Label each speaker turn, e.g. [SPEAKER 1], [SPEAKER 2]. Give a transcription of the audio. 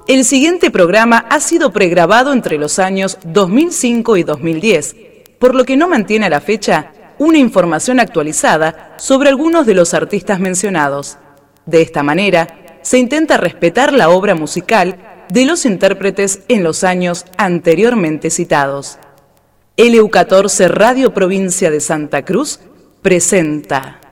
[SPEAKER 1] El siguiente programa ha sido pregrabado entre los años 2005 y 2010, por lo que no mantiene a la fecha una información actualizada sobre algunos de los artistas mencionados. De esta manera, se intenta respetar la obra musical de los intérpretes en los años anteriormente citados. LU14 Radio Provincia de Santa Cruz presenta